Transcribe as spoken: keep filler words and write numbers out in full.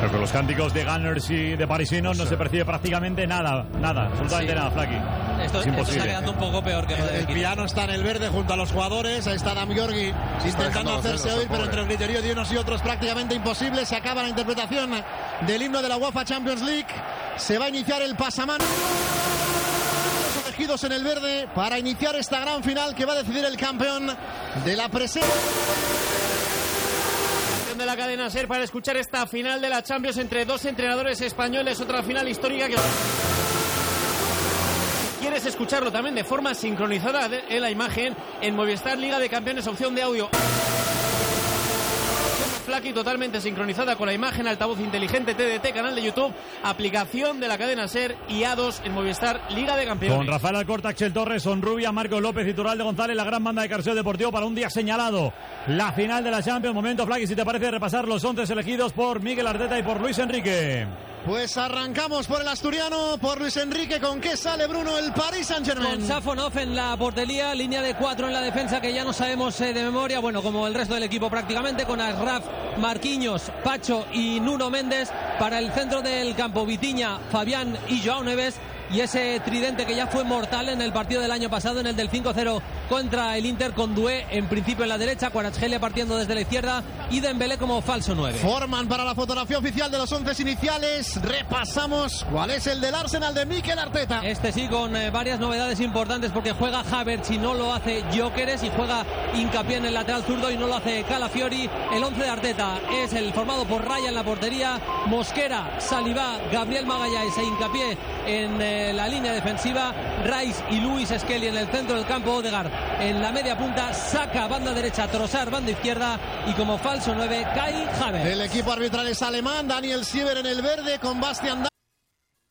Pero con los cánticos de Gunners y de parisinos no se percibe prácticamente nada, nada, absolutamente sí. nada, Flaki. Esto, es esto imposible. está quedando un poco peor que lo de El piano está en el verde junto a los jugadores. Ahí está Adam Georgi intentando hacerse oír, pero entre el griterío de unos y otros prácticamente imposible. Se acaba la interpretación del himno de la UEFA Champions League. Se va a iniciar el pasamano. Los elegidos en el verde para iniciar esta gran final que va a decidir el campeón de la presencia de la cadena SER para escuchar esta final de la Champions entre dos entrenadores españoles, otra final histórica que quieres escucharlo también de forma sincronizada en la imagen en Movistar Liga de Campeones, opción de audio Flaki totalmente sincronizada con la imagen, altavoz inteligente, T D T, canal de YouTube, aplicación de la cadena SER y A dos en Movistar Liga de Campeones. Con Rafael Alcorta, Axel Torres, Sonrubia, Marcos López y Turralde González, la gran banda de Carceo Deportivo para un día señalado. La final de la Champions. Momento, Flaki, si te parece, repasar los once elegidos por Miguel Arteta y por Luis Enrique. Pues arrancamos por el asturiano, por Luis Enrique. ¿Con qué sale, Bruno, el Paris Saint-Germain? Con Safonov en la portería, línea de cuatro en la defensa que ya no sabemos eh, de memoria, bueno, como el resto del equipo prácticamente, con Ashraf, Marquinhos, Pacho y Nuno Méndez. Para el centro del campo, Vitinha, Fabián y Joao Neves. Y ese tridente que ya fue mortal en el partido del año pasado, en el del cinco cero contra el Inter, con Doué en principio en la derecha, Kvaratskhelia partiendo desde la izquierda y Dembélé como falso nueve. Forman para la fotografía oficial de los once iniciales. Repasamos cuál es el del Arsenal de Mikel Arteta. Este sí, con eh, varias novedades importantes, porque juega Havertz y no lo hace Gyökeres, y juega hincapié en el lateral zurdo y no lo hace Calafiori. El once de Arteta es el formado por Raya en la portería, Mosquera, Saliba, Gabriel Magalhães e hincapié en eh, la línea defensiva, Rice y Luis Skelly en el centro del campo, Odegaard en la media punta, Saka banda derecha, Trossard banda izquierda y como falso nueve Kai Havertz. El equipo arbitral es alemán, Daniel Siever en el verde con Bastian